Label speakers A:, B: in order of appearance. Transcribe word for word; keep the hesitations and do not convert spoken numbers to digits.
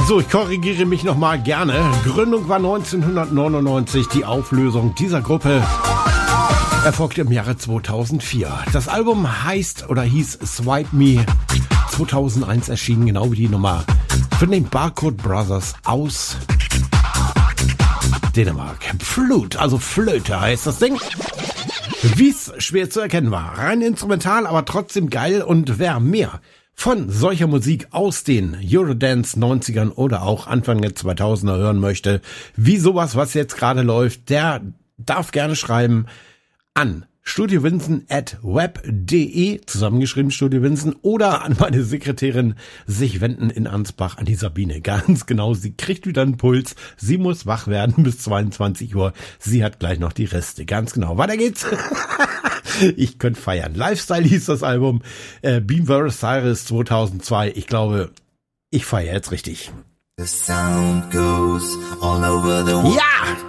A: So, ich korrigiere mich nochmal gerne. Gründung war neunzehnhundertneunundneunzig. Die Auflösung dieser Gruppe erfolgte im Jahre zweitausendvier. Das Album heißt oder hieß Swipe Me. zweitausendeins erschienen, genau wie die Nummer von den Barcode Brothers aus Dänemark. Flute, also Flöte heißt das Ding. Wie es schwer zu erkennen war. Rein instrumental, aber trotzdem geil. Und wer mehr von solcher Musik aus den Eurodance neunzigern oder auch Anfang der zweitausender hören möchte, wie sowas, was jetzt gerade läuft, der darf gerne schreiben an studio vincent at web punkt de, zusammengeschrieben Studio Vincent, oder an meine Sekretärin sich wenden in Ansbach, an die Sabine. Ganz genau, sie kriegt wieder einen Puls, sie muss wach werden bis zweiundzwanzig Uhr, sie hat gleich noch die Reste. Ganz genau, weiter geht's. Ich könnte feiern. Lifestyle hieß das Album, äh, Beam versus. Cyrus zweitausendzwei. Ich glaube, ich feiere jetzt richtig.
B: The sound goes all over the world.
A: Ja!